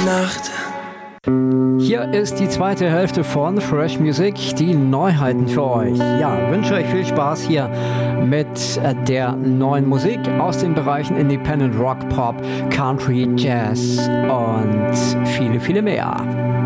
Nacht. Hier ist die zweite Hälfte von Fresh Music, die Neuheiten für euch. Ja, wünsche euch viel Spaß hier mit der neuen Musik aus den Bereichen Independent Rock, Pop, Country, Jazz und viele, viele mehr.